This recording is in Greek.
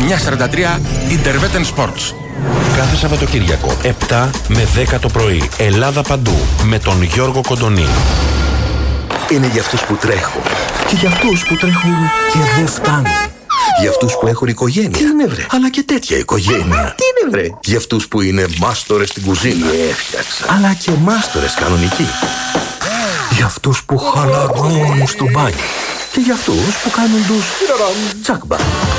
943 Interveten Sports. Κάθε Σαββατοκύριακο 7 με 10 το πρωί. Ελλάδα παντού με τον Γιώργο Κοντονή. Είναι για αυτούς που τρέχουν και για αυτούς που τρέχουν και δεν φτάνουν. Για αυτούς που έχουν οικογένεια. Τι είναι βρε? Αλλά και τέτοια οικογένεια. Τι είναι βρε? Για αυτούς που είναι μάστορες στην κουζίνα. Έφτιαξα. Αλλά και μάστορες κανονικοί. Για αυτούς που χαλαρώνουν στο μπάνιο. Και για αυτούς που κάνουν τους τσάκμπα.